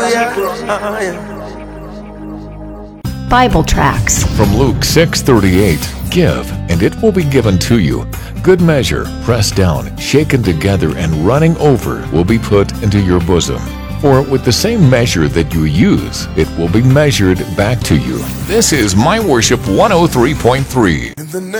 Bible tracts. From Luke 6:38, give, and it will be given to you. Good measure, pressed down, shaken together, and running over will be put into your bosom. For with the same measure that you use, it will be measured back to you. This is My Worship 103.3.